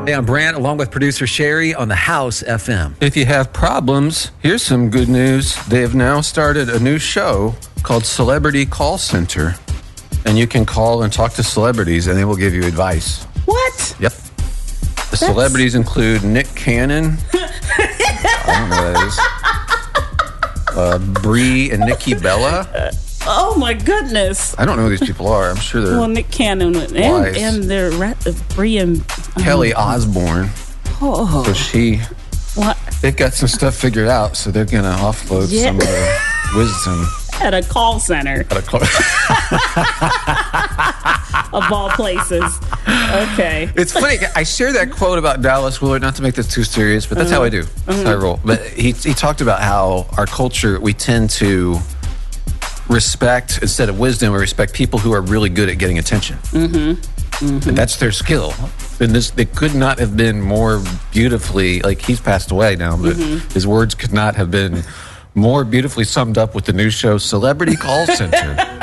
Hey, I'm Brant, along with producer Sherry on the House FM. If you have problems, here's some good news. They have now started a new show called Celebrity Call Center. And you can call and talk to celebrities, and they will give you advice. What? Yep. The celebrities include Nick Cannon. I don't know what that is. Brie and Nikki Bella. Oh, my goodness. I don't know who these people are. I'm sure they're Nick Cannon and they're Brie and... Kelly Osbourne. Oh. So they've got some stuff figured out, so they're going to offload some of their wisdom. At a call center. Of all places. Okay. It's funny. I share that quote about Dallas Willard, not to make this too serious, but that's how I do. That's how I roll. But he talked about how our culture, we tend to respect, instead of wisdom, we respect people who are really good at getting attention. And that's their skill. And they could not have been more beautifully, like he's passed away now, but his words could not have been more beautifully summed up with the new show Celebrity Call Center.